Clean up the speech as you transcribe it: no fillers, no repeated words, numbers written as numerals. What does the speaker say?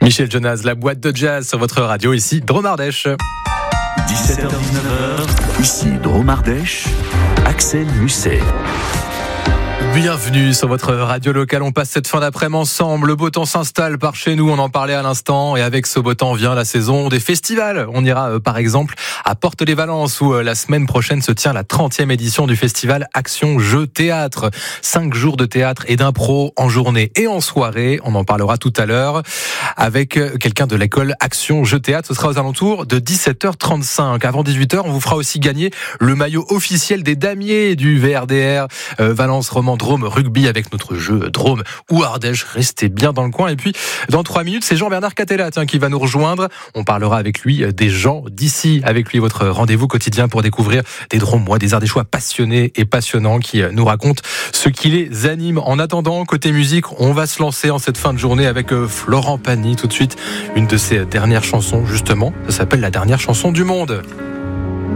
Michel Jonas, la boîte de jazz sur votre radio, ici Drôme Ardèche. 17h-19h, ici Drôme Ardèche, Axel Musset. Bienvenue sur votre radio locale, on passe cette fin d'après-midi ensemble, le beau temps s'installe par chez nous, on en parlait à l'instant, et avec ce beau temps vient la saison des festivals. On ira par exemple à Porte-les-Valences où la semaine prochaine se tient la 30e édition du festival Action Jeux Théâtre. 5 jours de théâtre et d'impro en journée et en soirée, on en parlera tout à l'heure avec quelqu'un de l'école Action Jeux Théâtre. Ce sera aux alentours de 17h35. Avant 18h, on vous fera aussi gagner le maillot officiel des damiers du VRDR Valence Romand Drôme Rugby avec notre jeu Drôme ou Ardèche. Restez bien dans le coin. Et puis, dans 3 minutes, c'est Jean-Bernard Catella qui va nous rejoindre. On parlera avec lui des gens d'ici. Avec lui, votre rendez-vous quotidien pour découvrir des Drômois, des Ardéchois passionnés et passionnants qui nous racontent ce qui les anime. En attendant, côté musique, on va se lancer en cette fin de journée avec Florent Pagny. Tout de suite, une de ses dernières chansons, justement. Ça s'appelle La dernière chanson du monde.